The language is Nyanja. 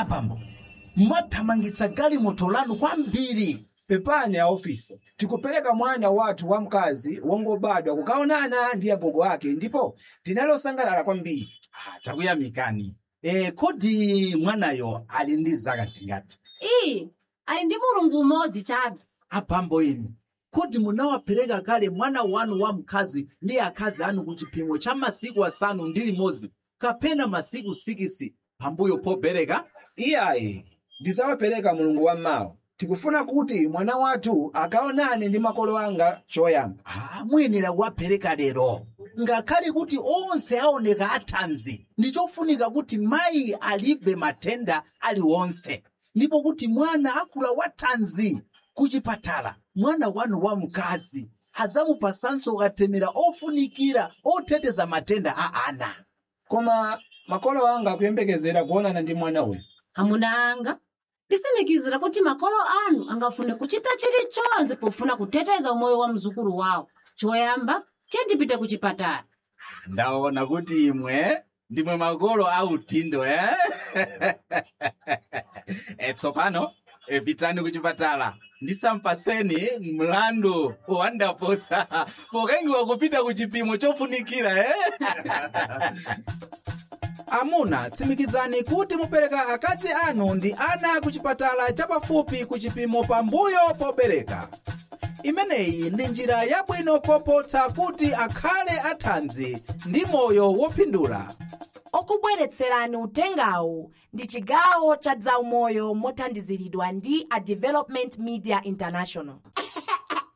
Abambo, mwathamangitsa galimoto lanu kwambiri. Pepani ya ofisi, tikupeleka mwana wathu wamkazi wongobadwa kukaonana ndi agogo ake ndipo tinalosangalala kwambiri. Takuyamikani. Kodi mwanayo ali ndi zaka zingati? Ali ndi mulungu umodzi chabe. Abambo inu, kodi munawapereka kale mwana wanu wamkazi ndi akazi anu ku chipimo cha masiku 6 kapena masiku 6 pambuyo pobereka? Iyayi, ndizawapereka mulungu wammawa. Tikufuna kuti mwana wathu akaonane ndi makolo anga choyamba. Muyenera kuwapereka lero. Ngakhale kuti onse aoneka athanzi, ndichofunika kuti mayi alibe matenda aliwonse, ndipo kuti mwana akula wathanzi. Kuchipatala mwana wanu wamkazi azamupasanso katemera ofunikira oteteza matenda a ana. Koma makolo anga akuyembekezera kuonana ndi mwana uyu. Amuna anga, tisimikizira kuti makolo anu angafune kuchita chilichonse pofuna kuteteza umoyo wa mzukulu wawo. Choyamba, tiyendipite kuchipatala. Ndaona kuti imwe ndimwe makolo autindo, tsopano pitani kuchipatala. Ndisampaseni mlandu wandaposa pokengiwa kupita kuchipimo chofunikira. Amuna, tsimikizani kuti mupereka akazi anu ndi ana kuchipatala chapafupi kuchipimo pambuyo pobereka. Imeneyi ndi njira yabwino kopotsa kuti akhale athanzi ndi moyo wopindula. Okubweretserani utengawu ndi chigawo cha zaumoyo mothandiziridwa ndi a Development Media International.